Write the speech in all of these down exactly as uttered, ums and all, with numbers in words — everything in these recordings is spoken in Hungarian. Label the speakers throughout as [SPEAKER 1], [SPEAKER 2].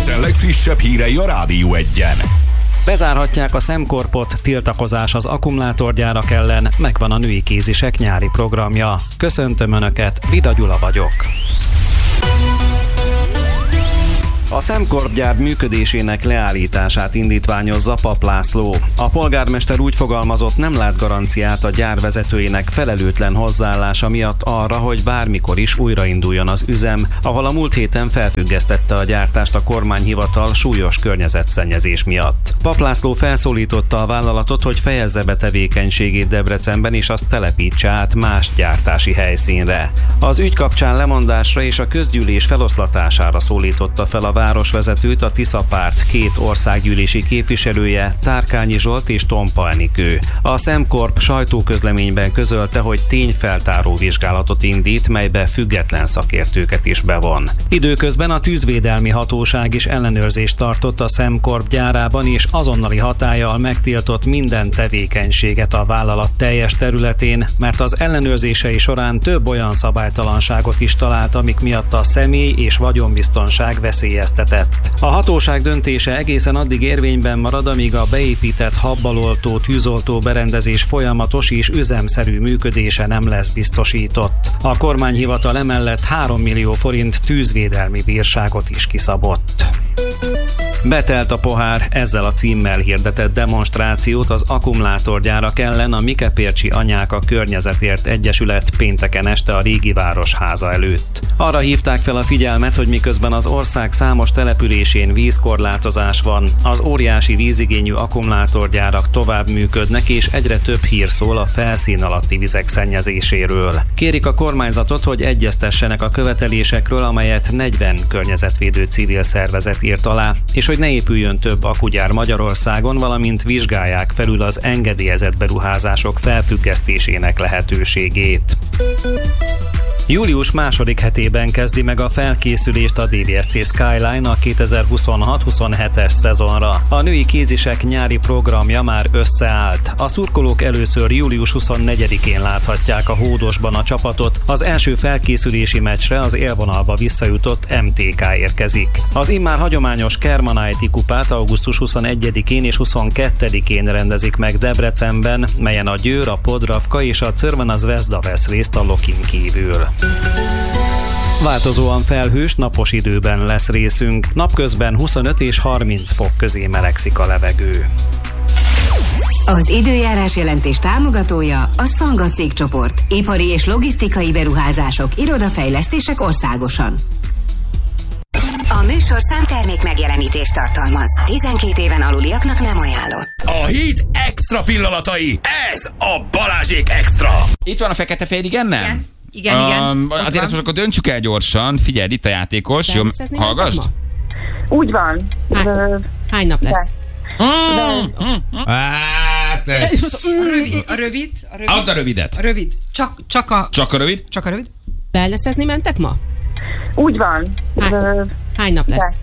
[SPEAKER 1] Debrecen legfrissebb hírei a Rádió Egyen.
[SPEAKER 2] Bezárhatják a Szemkorpot, tiltakozás az akkumulátorgyárak ellen, megvan a női kézisek nyári programja. Köszöntöm Önöket, Vida Gyula vagyok. A Szemkorp gyár működésének leállítását indítványozza Papp László. A polgármester úgy fogalmazott, nem lát garanciát a gyár vezetőinek felelőtlen hozzáállása miatt arra, hogy bármikor is újrainduljon az üzem, ahol a múlt héten felfüggesztette a gyártást a kormányhivatal súlyos környezetszennyezés miatt. Papp László felszólította a vállalatot, hogy fejezze be tevékenységét Debrecenben és azt telepítse át más gyártási helyszínre. Az ügy kapcsán lemondásra és a közgyűlés feloszlatására szólította fel a városvezetőt a Tisza Párt két országgyűlési képviselője, Tárkányi Zsolt és Tompa Enikő. A Szemkorp sajtóközleményben közölte, hogy tényfeltáró vizsgálatot indít, melybe független szakértőket is bevon. Időközben a tűzvédelmi hatóság is ellenőrzést tartott a Szemkorp gyárában, és azonnali hatállyal megtiltott minden tevékenységet a vállalat teljes területén, mert az ellenőrzései során több olyan szabálytalanságot is talált, amik miatt a személy- és vagyonbiztonság veszélyeztetett. A hatóság döntése egészen addig érvényben marad, amíg a beépített habbaloltó tűzoltó berendezés folyamatos és üzemszerű működése nem lesz biztosított. A kormányhivatal emellett három millió forint tűzvédelmi bírságot is kiszabott. Betelt a pohár, ezzel a címmel hirdetett demonstrációt az akkumulátorgyárak ellen a Mikepércsi Anyák a Környezetért Egyesület pénteken este a Régi Városháza előtt. Arra hívták fel a figyelmet, hogy miközben az ország számos településén vízkorlátozás van, az óriási vízigényű akkumulátorgyárak tovább működnek, és egyre több hír szól a felszín alatti vizek szennyezéséről. Kérik a kormányzatot, hogy egyeztessenek a követelésekről, amelyet negyven környezetvédő civil szervezet írt alá, és hogy ne épüljön több akkugyár Magyarországon, valamint vizsgálják felül az engedélyezett beruházások felfüggesztésének lehetőségét. Július második hetében kezdi meg a felkészülést a dé vé es cé Skyline a kétezer-huszonhat huszonhetes szezonra. A női kézisek nyári programja már összeállt. A szurkolók először július huszonnegyedikén láthatják a Hódosban a csapatot. Az első felkészülési meccsre az élvonalba visszajutott em té ká érkezik. Az immár hagyományos Kermanájti kupát augusztus huszonegyedikén és huszonkettedikén rendezik meg Debrecenben, melyen a Győr, a Podravka és a Crvena Zvezda vesz részt a Lokin kívül. Változóan felhős, napos időben lesz részünk. Napközben huszonöt és harminc fok közé melegszik a levegő.
[SPEAKER 3] Az időjárás jelentés támogatója a Szanga cégcsoport. Ipari és logisztikai beruházások, irodafejlesztések országosan. A műsor számtermék megjelenítést tartalmaz. tizenkét éven aluliaknak nem ajánlott.
[SPEAKER 1] A hét extra pillanatai. Ez a Balázsék Extra.
[SPEAKER 4] Itt van a fekete-fehér, igen, nem?
[SPEAKER 5] Igen. Igen, igen.
[SPEAKER 4] Um, azért van. Ezt most akkor döntsük el gyorsan. Figyelj, itt a játékos. Jó, hallgassd.
[SPEAKER 6] Úgy van.
[SPEAKER 5] Hány, hány nap lesz?
[SPEAKER 4] Hát ez...
[SPEAKER 5] A rövid, a rövid, a rövid.
[SPEAKER 4] Add a rövidet.
[SPEAKER 5] A rövid. Csak, csak a...
[SPEAKER 4] Csak a rövid?
[SPEAKER 5] Csak a rövid. Wellnessezni mentek ma?
[SPEAKER 6] Úgy van.
[SPEAKER 5] Hány, hány nap lesz?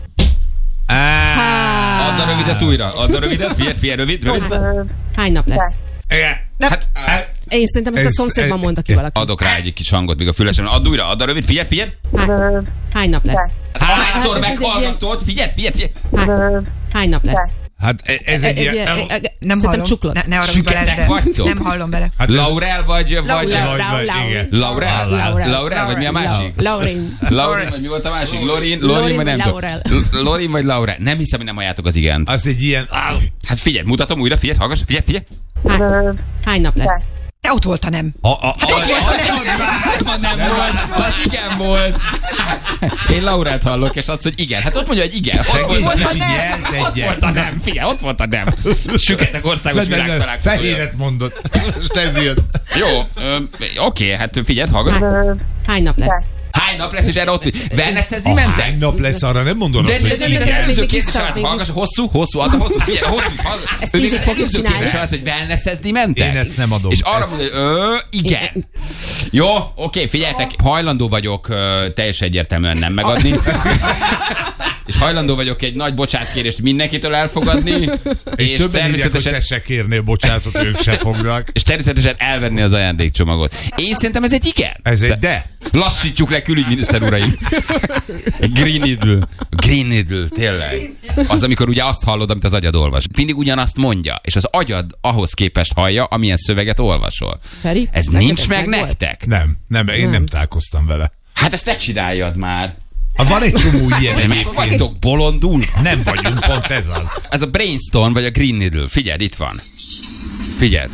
[SPEAKER 4] Add a rövidet újra. Add a rövidet. Figyelj, figyelj, rövid, rövid.
[SPEAKER 5] Hány nap lesz?
[SPEAKER 4] Hát,
[SPEAKER 5] én szerintem ezt a szomszédban mondta ki valaki.
[SPEAKER 4] adok rá egy kis hangot még a fülesen. Add újra, add a rövid, figyelj, figyelj.
[SPEAKER 5] Hány, hány nap lesz?
[SPEAKER 4] Hányszor meghallgatod? Figyelj, figyelj, figyelj.
[SPEAKER 5] Hány, hány nap lesz?
[SPEAKER 7] Hát ez egy ilyen...
[SPEAKER 5] Nem hallom. Ne, ne arra,
[SPEAKER 4] süketek vagytok?
[SPEAKER 5] Nem hallom bele.
[SPEAKER 7] Hát
[SPEAKER 4] Laurel vagy... vagy
[SPEAKER 5] Laurel.
[SPEAKER 4] Laurel? Laurel, vagy mi a másik?
[SPEAKER 5] Laurin.
[SPEAKER 4] Laurin, vagy mi volt a másik? Lorin, Lorin, vagy nem tudom. Lorin, vagy Laurel. Nem hiszem, hogy nem halljátok az igen.
[SPEAKER 7] Az egy ilyen...
[SPEAKER 4] Hát figyelj, mutatom újra, figyelj, hallgass, figyelj, figyelj.
[SPEAKER 5] Hány, hány nap lesz?
[SPEAKER 8] De ott volt a nem.
[SPEAKER 7] A, a,
[SPEAKER 4] Hát ott volt a nem. nem volt, az igen volt. Én Laurelt hallok, és azt, hogy igen. Hát ott mondja, hogy igen. Ott volt, volt a nem. Ott volt a nem. Figyelj, ott volt a nem. Süketek országos világtalálkozója.
[SPEAKER 7] Fehéret mondott. Most ez jön.
[SPEAKER 4] Jó, oké, hát figyelj, hallgass.
[SPEAKER 5] Hány nap lesz?
[SPEAKER 4] Hány nap lesz, és erre ott wellnessezni mentek?
[SPEAKER 7] Hány nap lesz, arra nem mondod azt, hogy
[SPEAKER 4] igen. De előző kérdés az, hallgass, hosszú, hosszú, adom hosszú, figyelj, hosszú.
[SPEAKER 5] Ezt tízig fogjuk csinálni.
[SPEAKER 4] Előző kérdés az, hogy wellnessezni mentek?
[SPEAKER 7] Én ezt nem adom.
[SPEAKER 4] És arra mondod, hogy ö, igen. Jó, oké, figyeljetek, hajlandó vagyok teljesen egyértelműen nem megadni. és hajlandó vagyok egy nagy bocsátkérést mindenkitől elfogadni, és
[SPEAKER 7] többen írják, hogy te se kérnél bocsánatot, ők se fognak.
[SPEAKER 4] És természetesen elvenni az ajándékcsomagot. Én szerintem ez egy igen.
[SPEAKER 7] Ez egy de.
[SPEAKER 4] Lassítsuk le, külügyminiszter uraim. Green Needle. Green Needle, tényleg. Az, amikor ugye azt hallod, amit az agyad olvas. Mindig ugyanazt mondja, és az agyad ahhoz képest hallja, amilyen szöveget olvasol.
[SPEAKER 5] Feri,
[SPEAKER 4] ez nincs meg nektek?
[SPEAKER 7] Nem, nem, én nem, nem találkoztam vele.
[SPEAKER 4] Hát ezt ne csináljad már.
[SPEAKER 7] Van egy csomó ilyen
[SPEAKER 4] egyébként. Vagytok bolondul?
[SPEAKER 7] Nem vagyunk, pont ez az.
[SPEAKER 4] Ez a Brainstorm vagy a Green Needle. Figyeld, itt van. Figyeld.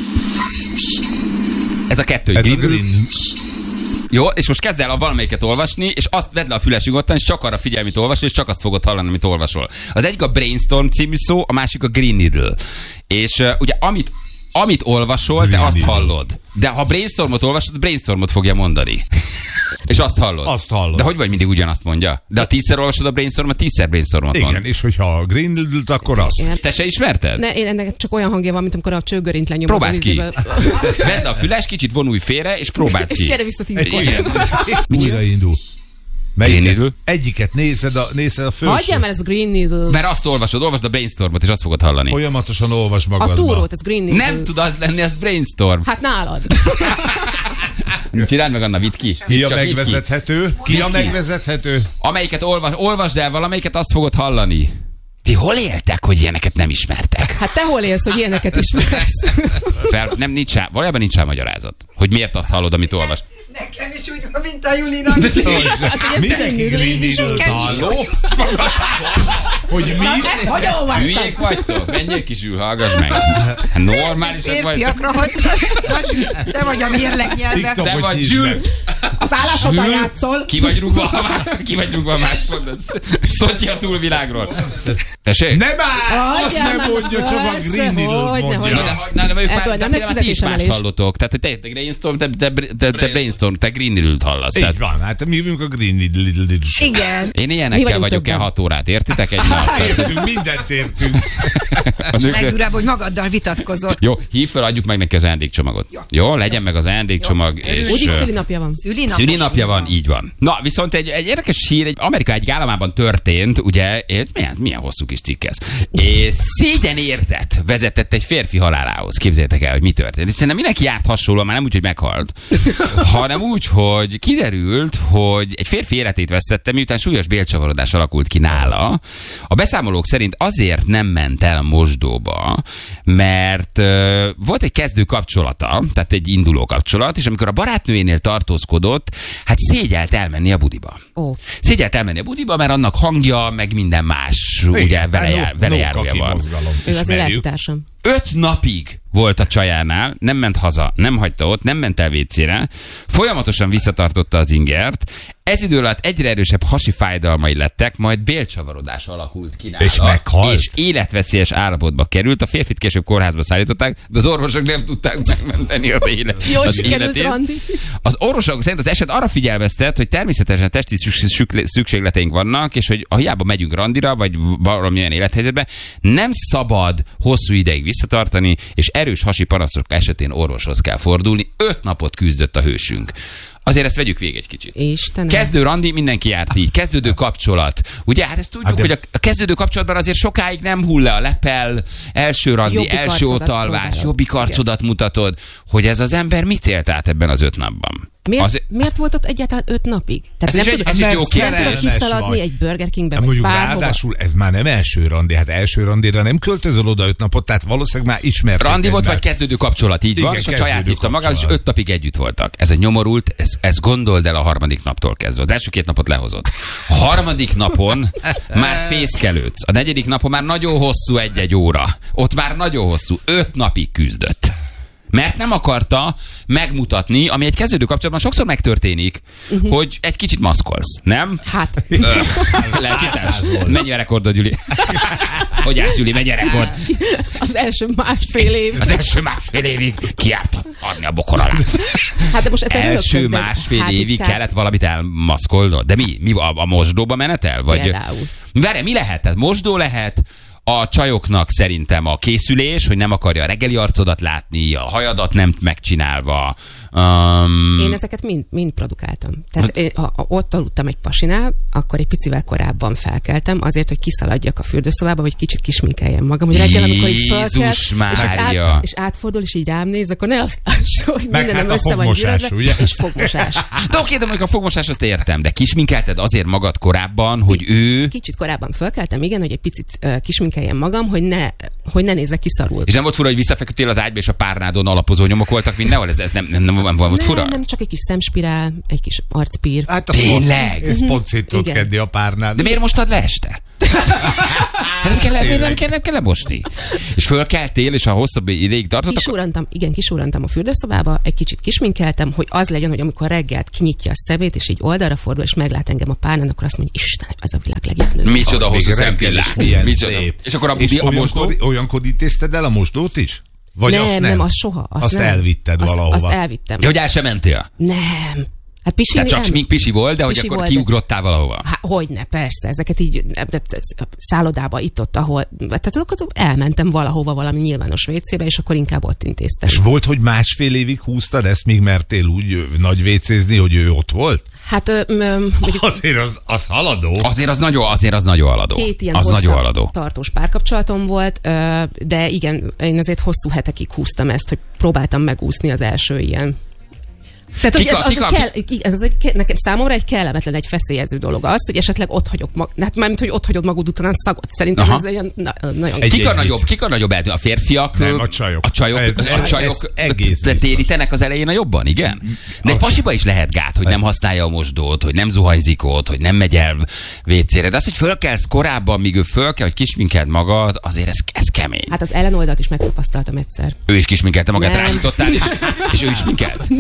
[SPEAKER 4] Ez a kettő.
[SPEAKER 7] Ez
[SPEAKER 4] Green
[SPEAKER 7] a Green.
[SPEAKER 4] Jó, és most kezd el a valamelyiket olvasni, és azt vedd le a füles nyugodtan, és csak arra figyelj, mit olvasol, és csak azt fogod hallani, amit olvasol. Az egyik a Brainstorm című szó, a másik a Green Needle. És uh, ugye amit, amit olvasol, Green te azt Needle. Hallod. De ha Brainstormot olvasod, Brainstormot fogja mondani. És azt hallod.
[SPEAKER 7] Azt hallod.
[SPEAKER 4] De hogy vagy mindig ugyanazt mondja? De ha tízszer olvasod a Brainstormot, tízszer Brainstormot
[SPEAKER 7] igen,
[SPEAKER 4] mond.
[SPEAKER 7] És hogyha a Green Needle-t, akkor azt.
[SPEAKER 5] Igen.
[SPEAKER 4] Te se ismerted?
[SPEAKER 5] Ne, én ennek csak olyan hangja van, mint amikor a csőgörint lenyomod.
[SPEAKER 4] Próbáld ki. Vedd a füles, kicsit vonulj félre, és próbáld ki.
[SPEAKER 5] És gyere vissza tízkor.
[SPEAKER 7] Újra indul. Melyiket? Egyiket nézed a, nézed a felső.
[SPEAKER 5] Hagyjál már, ez Green Needle.
[SPEAKER 4] Mert azt olvasod, olvasd a Brainstormot, és azt fogod hallani.
[SPEAKER 7] Folyamatosan olvas magadba.
[SPEAKER 5] A túrót, ez Green Needle.
[SPEAKER 4] Nem tud az lenni, ez Brainstorm.
[SPEAKER 5] Hát nálad.
[SPEAKER 4] Csináld meg, Anna, vidd ki.
[SPEAKER 7] Ki a megvezethető? Ki a megvezethető?
[SPEAKER 4] Amelyiket olvas, olvasd el valamelyiket, azt fogod hallani. Ti hol éltek, hogy ilyeneket nem ismertek?
[SPEAKER 5] Hát te hol élsz, hogy ilyeneket ismersz?
[SPEAKER 4] Fel, nem, nincs rá, valójában nincs rá magyarázat. Hogy miért azt hallod, amit olvas.
[SPEAKER 8] Nekem is úgy van, mint a Julinak.
[SPEAKER 5] Hát,
[SPEAKER 7] mindenki Green Needle-t halló. Hogy mit?
[SPEAKER 5] Hogy olvastad?
[SPEAKER 4] Hülyék vagytok? Menjél ki, Zsül, hallgass meg. Normálisak vagytok.
[SPEAKER 8] Férfiakra, hogy te vagy a mérleg nyelve.
[SPEAKER 4] Te vagy Zsül.
[SPEAKER 5] Az állásodban játszol.
[SPEAKER 4] Ki vagy rúgva, ki vagy rúgva más mondod. Szotyi a túlvilágról. Tessék?
[SPEAKER 7] Nem áll! Azt nem mondja, csak a Green Needle-t mondja.
[SPEAKER 4] Na, de ők már, de például ti is más hallotok. Tehát, hogy te, te Brainstorm, te, te, te, te Brainstorm, te Green Needle-t hallasz.
[SPEAKER 7] Így tehát... van, hát mi vagyunk a Green Needle.
[SPEAKER 8] Igen.
[SPEAKER 4] Én ilyenekkel vagyok el hat órát, értitek egy nap?
[SPEAKER 7] Értünk, mindent értünk.
[SPEAKER 8] Legdurább, hogy magaddal vitatkozol.
[SPEAKER 4] Jó, hív fel, adjuk meg neki az ajándékcsomagot. Jó, Jó legyen meg az ajándékcsomag. És
[SPEAKER 5] úgyis szülinapja van.
[SPEAKER 4] Szülinapja van, így van. Na, viszont egy, egy érdekes hír, egy Amerika egy államában történt, ugye, milyen, milyen hosszú kis cikk ez. És szégyenérzet vezetett egy férfi halálához. Képzeljétek el, hogy mi történt. És szerintem mindenki járt hasonlóan, már nem úgy, hogy meghalt, hanem úgy, hogy kiderült, hogy egy férfi életét vesztette, miután súlyos bélcsavarodás alakult ki nála. A beszámolók szerint azért nem ment el mosdóba, mert uh, volt egy kezdő kapcsolata, tehát egy induló kapcsolat, és amikor a barátnőjénél tartózkodott, hát szégyelt elmenni a budiba.
[SPEAKER 5] Oh.
[SPEAKER 4] Szégyelt elmenni a budiba, mert annak hangja, meg minden más, igen, ugye vele, jár, vele járója van.
[SPEAKER 5] Ő az élettársam.
[SPEAKER 4] Öt napig volt a csajánál, nem ment haza, nem hagyta ott, nem ment el vécére, folyamatosan visszatartotta az ingert, ez idő alatt egyre erősebb hasi fájdalmai lettek, majd bélcsavarodás alakult ki nála,
[SPEAKER 7] és meghalt.
[SPEAKER 4] És életveszélyes állapotba került. A férfit később kórházba szállították, de az orvosok nem tudták megmenteni az, élet,
[SPEAKER 5] Jó,
[SPEAKER 4] az életét.
[SPEAKER 5] Randi.
[SPEAKER 4] Az orvosok szerint az eset arra figyelmeztet, hogy természetesen testi szükségleteink vannak, és hogy a hiába megyünk randira, vagy valamilyen élethelyzetbe, nem szabad hosszú ideig visszatartani, és erős hasi panaszok esetén orvoshoz kell fordulni. Öt napot küzdött a hősünk. Azért ezt vegyük végig egy kicsit.
[SPEAKER 5] Istenem.
[SPEAKER 4] Kezdő randi, mindenki járt így. Kezdődő kapcsolat. Ugye, hát ezt tudjuk, hát de... hogy a kezdődő kapcsolatban azért sokáig nem hull le a lepel, első randi, jobbik első otalvás, jobbik arcodat mutatod, hogy ez az ember mit élt át ebben az öt napban.
[SPEAKER 5] Miért, az... miért volt ott egyáltalán öt napig? Tehát
[SPEAKER 4] ez
[SPEAKER 5] nem
[SPEAKER 4] is egy, ez egy jó
[SPEAKER 5] nem tudod kiszaladni egy Burger Kingbe, vagy
[SPEAKER 7] mondjuk
[SPEAKER 5] bárhova.
[SPEAKER 7] Ráadásul ez már nem első randi, hát első randira nem költözöl oda öt napot, tehát valószínűleg már ismert.
[SPEAKER 4] Randi volt, vagy kezdődő kapcsolat, így igen, van, és a csaját hívta maga, és öt napig együtt voltak. Ez a nyomorult, ez, ez gondold el a harmadik naptól kezdve. Az első két napot lehozott. A harmadik napon már fészkelődsz. A negyedik napon már nagyon hosszú egy-egy óra. Ott már nagyon hosszú. Öt napig küzdött. Mert nem akarta megmutatni, ami egy kezdődő kapcsolatban sokszor megtörténik, uh-huh. hogy egy kicsit maszkolsz, nem?
[SPEAKER 5] Hát.
[SPEAKER 4] Lelkitárs. Mennyi a rekordod, Gyuri? Hogy állsz, Gyuri, mennyi a rekord?
[SPEAKER 5] Az első másfél év.
[SPEAKER 4] Az első másfél évig kiártam adni a bokor alá.
[SPEAKER 5] Hát de most ez
[SPEAKER 4] első rögtön, másfél hát évig kell... kellett valamit elmaszkolnod. De mi? mi a, a mosdóba menetel? Vagy...
[SPEAKER 5] Például.
[SPEAKER 4] Várj, mi lehet? Tehát mosdó lehet, a csajoknak szerintem a készülés, hogy nem akarja a reggeli arcodat látni, a hajadat nem megcsinálva. Um...
[SPEAKER 5] Én ezeket mind, mind produkáltam. Tehát én, ha, ha ott aludtam egy pasinál, akkor egy picivel korábban felkeltem, azért, hogy kiszaladjak a fürdőszobába, vagy kicsit kisminkeljem magam, hogy reggel, amikor így fölkel, és, át, és átfordul, és így rám néz, akkor ne azt lássa, hogy mindenem
[SPEAKER 7] hát
[SPEAKER 5] össze van gyűrödve, és fogmosás.
[SPEAKER 4] De oké, de mondjuk a fogmosás azt értem, de kisminkelted azért magad korábban, hogy ő...
[SPEAKER 5] Kicsit korábban fölkeltem, igen, hogy egy picit uh, kisminkeljem magam, hogy ne, hogy ne nézzek kiszarul.
[SPEAKER 4] És nem volt fura, hogy visszafeküdtél az ágyba, és a párnádon alapozó nyomok voltak mindenhol? Ez, ez nem, nem, nem, nem volt fura?
[SPEAKER 5] Nem, nem, csak egy kis szemspirál, egy kis arcpír.
[SPEAKER 7] Hát
[SPEAKER 4] tényleg?
[SPEAKER 7] Ez pont szét tud kedni a párnád.
[SPEAKER 4] De miért mostad le este? Hát nem kell, miért nem kell, nem kell lemosni? És fölkeltél, és a hosszabb ideig tartott?
[SPEAKER 5] Kisúrantam, igen, kisúrantam a fürdőszobába, egy kicsit kisminkeltem, hogy az legyen, hogy amikor reggelt kinyitja a szemét, és így oldalra fordul, és meglát engem a párnán, akkor azt mondja, Istenem, ez a világ legjobb nő.
[SPEAKER 4] Micsoda hosszú szempillák. És akkor a,
[SPEAKER 7] és
[SPEAKER 4] a mosdó?
[SPEAKER 7] Olyankor intézted el a mosdót is? Vagy
[SPEAKER 5] nem,
[SPEAKER 7] azt nem,
[SPEAKER 5] nem, az soha. Azt,
[SPEAKER 7] azt
[SPEAKER 5] nem.
[SPEAKER 7] elvitted
[SPEAKER 5] azt,
[SPEAKER 7] valahova.
[SPEAKER 5] Azt elvittem.
[SPEAKER 4] Ja, hogy el sem mentél?
[SPEAKER 5] Nem. Hát pisi,
[SPEAKER 4] Tehát csak
[SPEAKER 5] nem.
[SPEAKER 4] smink pisi volt, de hogy akkor
[SPEAKER 5] volt,
[SPEAKER 4] kiugrottál valahova?
[SPEAKER 5] Hát hogyne, persze. Ezeket így szállodába itt-ott, ahol... Tehát akkor elmentem valahova valami nyilvános vécébe, és akkor inkább ott intéztem.
[SPEAKER 7] És volt, hogy másfél évig húztad ezt, míg mertél úgy nagy vécézni, hogy ő ott volt?
[SPEAKER 5] Hát ö, ö,
[SPEAKER 7] azért az, az haladó.
[SPEAKER 4] Azért az nagyon, azért az nagyon haladó.
[SPEAKER 5] Két ilyen
[SPEAKER 4] az nagyon haladó.
[SPEAKER 5] tartós párkapcsolatom volt, ö, de igen, én azért hosszú hetekig húztam ezt, hogy próbáltam megúszni az első ilyen. Tehát, hogy ez, az kika, kell, ez az egy, nekem számomra egy kellemetlen, egy feszélyező dolog az, hogy esetleg ott hagyok mag, hát mármint, hogy ott hagyod magad után szagot. Szerintem Aha. ez olyan na, nagyon...
[SPEAKER 4] Egy, kik, a nagyobb, kik a nagyobb eltűnő? A férfiak?
[SPEAKER 7] Nem, a csajok.
[SPEAKER 4] A csajok, ez, a csajok térítenek az elején a jobban, igen? De egy pasiba is lehet gát, hogy nem használja a mosdót, hogy nem zuhanyzik ott, hogy nem megy el vécére. De az, hogy fölkelsz korábban, míg ő fölkel, hogy kisminkeld magad, azért ez, ez kemény.
[SPEAKER 5] Hát az ellenoldalt is megtapasztaltam egyszer.
[SPEAKER 4] Ő is kisminkelte magát, ráhítottál, és, és ő is minkelt?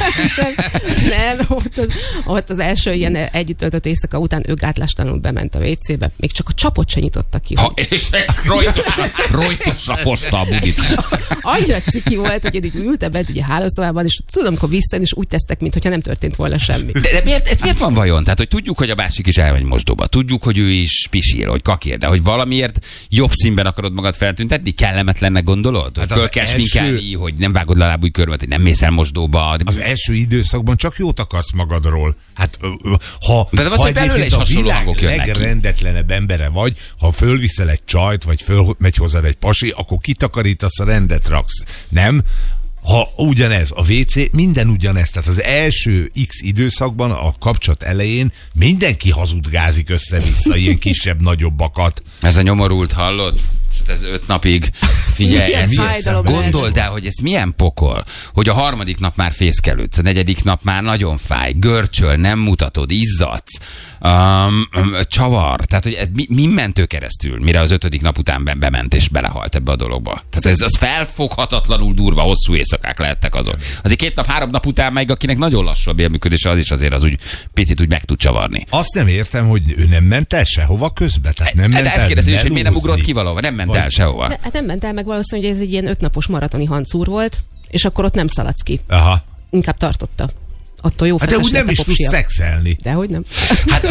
[SPEAKER 5] Nem, ott az, ott az első ilyen együtt töltött éjszaka után ő gátlástalanul bement a vécébe, még csak a csapot se nyitotta ki.
[SPEAKER 4] Ha, és rojtosra, rojtosra fosta a bugit.
[SPEAKER 5] Annyira ciki volt, hogy én így ültem bent ugye a hálószobában, és tudom, amikor visszajön, és úgy tesztek, mintha nem történt volna semmi.
[SPEAKER 4] De, de miért, ez miért van vajon? Tehát, hogy tudjuk, hogy a másik is elmegy mosdóba, tudjuk, hogy ő is pisil, hogy kakér, de hogy valamiért jobb színben akarod magad feltűntetni, kellemetlennek gondolod? Hogy hát föl kell sminkelni, első... hogy nem vágod le a lábúj körmet, hogy nem mész el mosdóba.
[SPEAKER 7] Az első időszakban csak jót akarsz magadról. Hát ha,
[SPEAKER 4] de az,
[SPEAKER 7] ha
[SPEAKER 4] hogy belőle is
[SPEAKER 7] a
[SPEAKER 4] hasonló
[SPEAKER 7] világ
[SPEAKER 4] hangok jönnek
[SPEAKER 7] legrendetlenebb embere vagy, ha fölviszel egy csajt, vagy fölmegy hozzád egy pasi, akkor kitakarítasz, a rendet raksz. Nem? Ha ugyanez, a vé cé, minden ugyanez. Tehát az első X időszakban, a kapcsolat elején mindenki hazudgázik össze-vissza, ilyen kisebb-nagyobbakat.
[SPEAKER 4] Ez a nyomorult, hallod? Ez öt napig. Figyelj, ez, gondold el, hogy ez milyen pokol, hogy a harmadik nap már fészkelődsz, a negyedik nap már nagyon fáj, görcsöl, nem mutatod, izzadsz, um, csavar, tehát hogy ez mi, mi ment ő keresztül, mire az ötödik nap után bement és belehalt ebbe a dologba. Tehát ez az felfoghatatlanul durva, hosszú éjszakák lehettek azok. Azért két nap, három nap után meg, akinek nagyon lassú a bélműködése, az is azért az úgy picit úgy meg tud csavarni.
[SPEAKER 7] Azt nem értem, hogy ő nem ment el sehova közbe, tehát nem ment
[SPEAKER 4] el. Ezt kérdezi, hogy miért nem ugrott ki valahova, nem ment el sehova.
[SPEAKER 5] De, hát nem ment el, meg valószínűleg, hogy ez egy ilyen ötnapos maratoni hancúr volt, és akkor ott nem szaladsz ki.
[SPEAKER 7] Aha.
[SPEAKER 5] Inkább tartotta. Attól jó
[SPEAKER 7] hát de úgy nem is tudsz szexelni.
[SPEAKER 5] Dehogy nem.
[SPEAKER 4] Hát,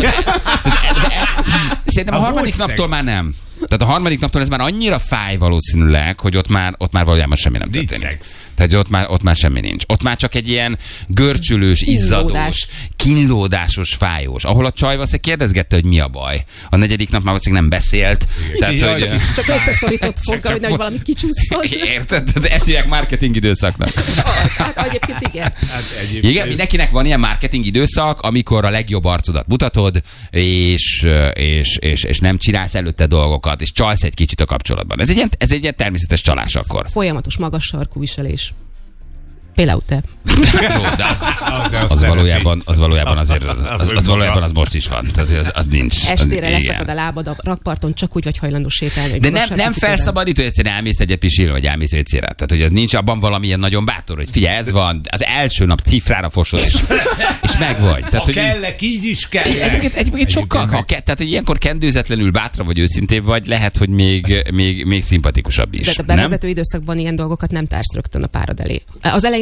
[SPEAKER 4] szerintem a harmadik naptól már nem. Tehát a harmadik naptól ez már annyira fáj valószínűleg, hogy ott már, ott már valójában semmi nem történik. Tehát ott már, ott már semmi nincs. Ott már csak egy ilyen görcsülős, izzadós, kínlódásos, fájós. Ahol a csaj valószínűleg kérdezgette, hogy mi a baj. A negyedik nap már valószínűleg nem beszélt. Tehát,
[SPEAKER 5] ja,
[SPEAKER 4] hogy,
[SPEAKER 5] csak összeszorított fogga, hogy nehogy valami kicsúszol.
[SPEAKER 4] Érted? De ezt hívják marketing időszaknak.
[SPEAKER 5] Hát egyébként igen.
[SPEAKER 7] Hát egyébként.
[SPEAKER 4] Igen, mindenkinek van ilyen marketing időszak, amikor a legjobb arcodat mutatod, és, és, és, és nem csinálsz előtte dolgokat, és csalsz egy kicsit a kapcsolatban. Ez egy ilyen, ez egy ilyen természetes csalás akkor.
[SPEAKER 5] Folyamatos magas sarkú viselés. Például te.
[SPEAKER 4] Jó, de az, de az, az, valójában, az valójában azért, az, az, az valójában az most is van. Tehát az, az nincs.
[SPEAKER 5] Estére
[SPEAKER 4] az,
[SPEAKER 5] leszakad a lábad a rakparton, csak úgy vagy hajlandó sétálni.
[SPEAKER 4] De nem, nem felszabadít, hogy egyszerűen elmész egyet pisilni, vagy elmész vécére. Tehát, hogy az nincs abban valamilyen nagyon bátor, hogy figyelj, ez van, az első nap cifrára fosod, és, és megvagy. Tehát,
[SPEAKER 7] ha
[SPEAKER 4] hogy
[SPEAKER 7] kellek, így is kell.
[SPEAKER 4] Egyébként, egyébként sokkal, ha ke, tehát, hogy ilyenkor kendőzetlenül bátra vagy őszintébb vagy, lehet, hogy még, még, még szimpatikusabb is.
[SPEAKER 5] De a bevezető időszakban ilyen dolgokat nem társz rögtön a párod elé. Az elején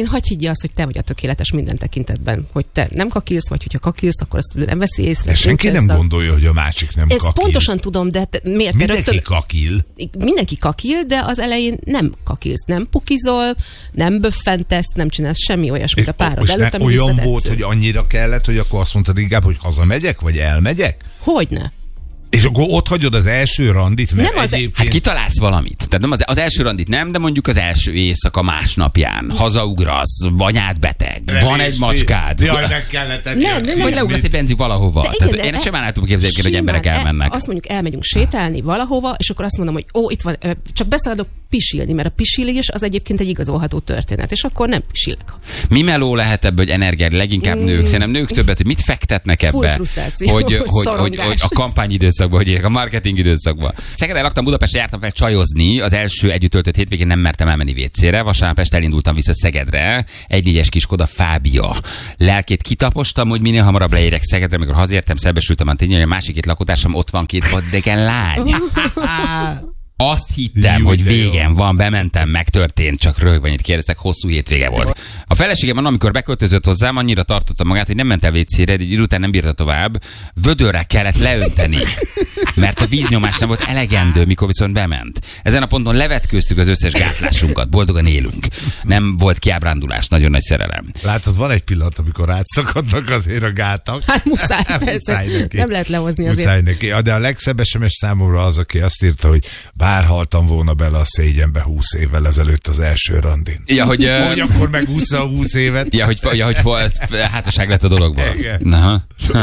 [SPEAKER 5] elején hagyj higgy azt, hogy te vagy a tökéletes minden tekintetben. Hogy te nem kakilsz, vagy hogyha kakilsz, akkor azt nem veszi észre.
[SPEAKER 7] De senki nem a... gondolja, hogy a másik nem
[SPEAKER 5] Ezt
[SPEAKER 7] kakil.
[SPEAKER 5] pontosan tudom, de te, miért?
[SPEAKER 7] Mindenki
[SPEAKER 5] rögtön...
[SPEAKER 7] kakil.
[SPEAKER 5] Mindenki kakil, de az elején nem kakilsz, nem pukizol, nem böffentesz, nem csinálsz semmi olyasmit a párod előtt, ami
[SPEAKER 7] olyan volt, hogy annyira kellett, hogy akkor azt mondtad inkább, hogy hazamegyek, vagy elmegyek?
[SPEAKER 5] Hogyne.
[SPEAKER 7] És akkor ott hagyod az első randit, mert
[SPEAKER 5] nem az
[SPEAKER 7] egyébként...
[SPEAKER 4] Hát kitalálsz valamit. Tehát nem az, az első randit nem, de mondjuk az első éjszaka másnapján hazaugrasz, anyád beteg, nem van egy macskád.
[SPEAKER 7] Jaj, meg kellett enni.
[SPEAKER 5] Nem, nem,
[SPEAKER 4] vagy leugrasz egy benzi valahova.
[SPEAKER 5] De igen,
[SPEAKER 4] Tehát én
[SPEAKER 5] de
[SPEAKER 4] sem el tudom képzelni, hogy emberek elmennek.
[SPEAKER 5] El, azt mondjuk elmegyünk sétálni valahova, és akkor azt mondom, hogy ó, itt van, csak beszaladok pisilni, mert a pisilés az egyébként egy igazolható történet, és akkor nem pisilek.
[SPEAKER 4] Mi meló lehet ebből, hogy energiád leginkább mm. nők? Szerintem nők többet, hogy mit fektetnek ebbe? Hogy, hogy, hogy, hogy, hogy a kampányidőszakban, hogy a marketing időszakban. Szegeden laktam, Budapestre jártam fel csajozni, az első együtt töltött hétvégén nem mertem elmenni vécére, vasárnap este elindultam vissza Szegedre, egy négyes kis Skoda Fábia. Lelkét kitapostam, hogy minél hamarabb leérek Szegedre, amikor hazértem, szembesültem a tényleg, hogy a másik két lakótársam ott van két vaddegen lány. Azt hittem, jó, hogy végem jó. van, bementem, megtörtént, csak röhögve annyit kérdeztek, hosszú hétvége volt. A feleségem, amikor beköltözött hozzám, annyira tartotta magát, hogy nem ment el vécére, egy idő után nem bírta tovább, vödörre kellett leönteni, mert a víznyomás nem volt elegendő, mikor viszont bement. Ezen a ponton levetkőztük az összes gátlásunkat, boldogan élünk. Nem volt kiábrándulás, nagyon nagy szerelem.
[SPEAKER 7] Látod, van egy pillanat, amikor átszakadnak azért a gátak.
[SPEAKER 5] Hát muszáj, persze. Muszáj nem lehet lehozni azért.
[SPEAKER 7] Muszáj neki. De a legszebb es em es számomra az, aki azt írta, hogy bár haltam volna bele a szégyenbe húsz évvel ezelőtt az első randin.
[SPEAKER 4] Ja, hogy, uh...
[SPEAKER 7] hogy akkor meg húszza a húsz évet.
[SPEAKER 4] Ja, hogy, ja, hogy hátosság lett a dologból. Na,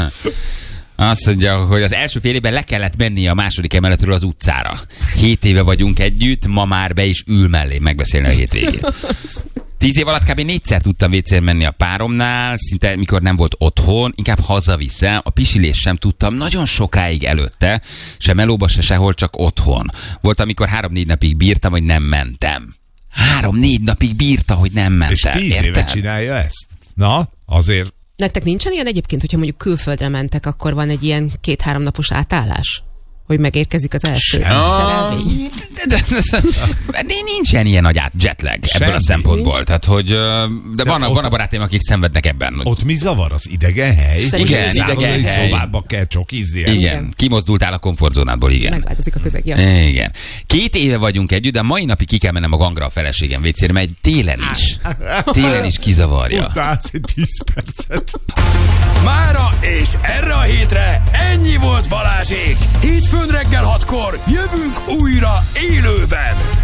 [SPEAKER 4] azt mondja, hogy az első fél évben le kellett menni a második emeletről az utcára. Hét éve vagyunk együtt, ma már be is ül mellé megbeszélni a hétvégét. Tíz év alatt kb. négyszer tudtam vécére menni a páromnál, szinte mikor nem volt otthon, inkább hazaviszem, a pisilés sem tudtam nagyon sokáig előtte, sem melóba, se sehol, csak otthon. Volt, amikor három-négy napig bírtam, hogy nem mentem. Három-négy napig bírta, hogy nem mentem.
[SPEAKER 7] És tíz
[SPEAKER 4] érted?
[SPEAKER 7] éve csinálja ezt? Na, azért...
[SPEAKER 5] Nektek nincsen ilyen egyébként, hogyha mondjuk külföldre mentek, akkor van egy ilyen két-három napos átállás? Hogy megérkezik az első szerelmény.
[SPEAKER 4] De, de, de, de nincsen ilyen nagy át jetlag ebből Semmi. a szempontból. Nincs. Tehát, hogy, de, de van, ott, van a barátaim, akik szenvednek ebben. Hogy...
[SPEAKER 7] Ott mi zavar? Az idegen hely?
[SPEAKER 4] Igen, idegen hely.
[SPEAKER 7] Szobába kell csokizni.
[SPEAKER 4] Igen. igen, kimozdultál a komfortzónádból, igen.
[SPEAKER 5] Megváltozik a közeg, ja.
[SPEAKER 4] Igen. Két éve vagyunk együtt, de mai napig ki kell mennem a gangra a feleségem vécére, mert télen is. Télen is kizavarja.
[SPEAKER 7] Utálsz egy tíz percet.
[SPEAKER 1] Mára és erre a hétre ennyi volt Balázsék. Hétfőn reggel hatkor jövünk újra élőben.